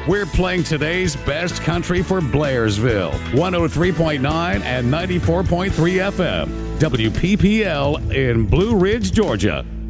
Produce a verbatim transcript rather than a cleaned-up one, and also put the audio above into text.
We're playing today's best country for Blairsville. one oh three point nine and ninety-four point three F M. W P P L in Blue Ridge, Georgia.